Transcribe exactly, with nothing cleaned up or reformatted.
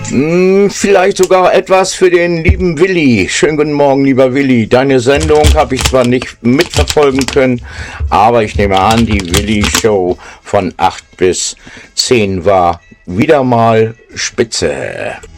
Hm, vielleicht sogar etwas für den lieben Willi. Schönen guten Morgen, lieber Willi. Deine Sendung habe ich zwar nicht mitverfolgen können, aber ich nehme an, die Willi-Show von acht bis zehn war wieder mal spitze.